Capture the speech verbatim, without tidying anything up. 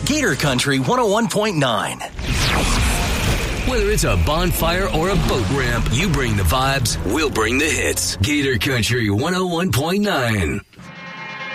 Gator Country one oh one point nine. Whether it's a bonfire or a boat ramp, you bring the vibes, we'll bring the hits. Gator Country one oh one point nine.